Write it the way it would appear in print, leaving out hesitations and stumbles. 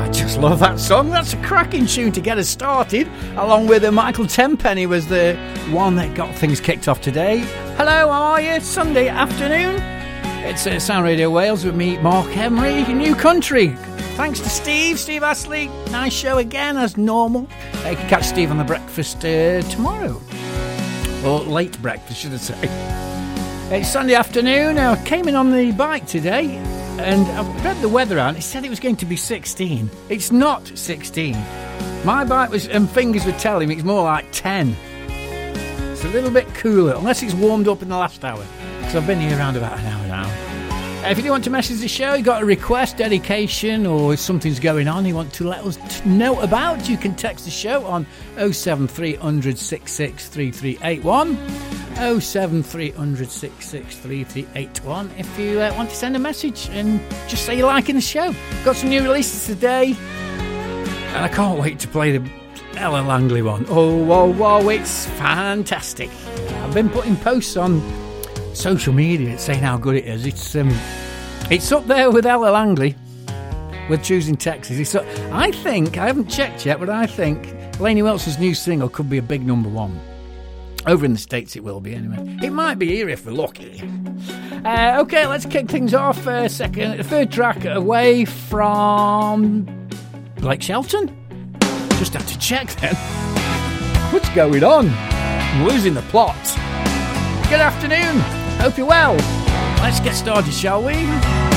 I just love that song. That's a cracking tune to get us started. Along with Michael Tenpenny was the one that got things kicked off today. Hello, how are you? Sunday afternoon. It's Sound Radio Wales with me, Mark Emery, New Country. Thanks to Steve Astley. Nice show again, as normal. You can catch Steve on the breakfast tomorrow. Or late breakfast, should I say. It's Sunday afternoon. I came in on the bike today, and I read the weather out. It said it was going to be 16. It's not 16. My bike was, and fingers were telling me it's more like 10. It's a little bit cooler, unless it's warmed up in the last hour, because I've been here around about an hour now. If you do want to message the show, you got a request, dedication, or if something's going on you want to let us know about, you can text the show on 07300 66 3381. 07300 66 3381 if you want to send a message and just say you're liking the show. Got some new releases today, and I can't wait to play the Ella Langley one. Oh, it's fantastic. I've been putting posts on social media saying how good it is. It's up there with Ella Langley with Choosing Texas. I think, I haven't checked yet, but I think Lainey Wilson's new single could be a big number one. Over in the States it will be anyway. It might be here if we're lucky. Okay, let's kick things off. Third track away from Blake Shelton. Just have to check then. What's going on? I'm losing the plot. Good afternoon. Hope you're well. Let's get started, shall we?